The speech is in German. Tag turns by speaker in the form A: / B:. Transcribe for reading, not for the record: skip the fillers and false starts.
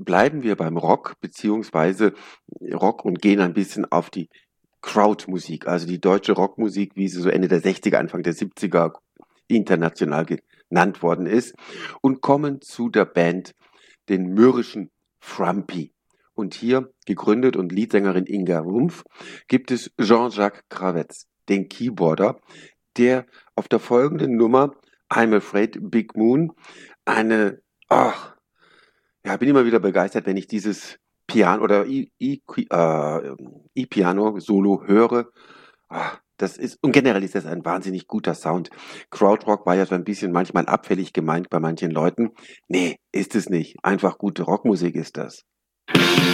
A: bleiben wir beim Rock, beziehungsweise Rock und gehen ein bisschen auf die Crowdmusik, also die deutsche Rockmusik, wie sie so Ende der 60er, Anfang der 70er international genannt worden ist, und kommen zu der Band, den mürrischen Frumpy. Und hier, gegründet und Leadsängerin Inga Rumpf, gibt es Jean-Jacques Kravetz, den Keyboarder, der auf der folgenden Nummer I'm Afraid Big Moon eine, bin immer wieder begeistert, wenn ich dieses Piano oder E-Piano-Solo höre. Das ist, und generell ist das ein wahnsinnig guter Sound. Krautrock war ja so ein bisschen manchmal abfällig gemeint bei manchen Leuten. Nee, ist es nicht. Einfach gute Rockmusik ist das.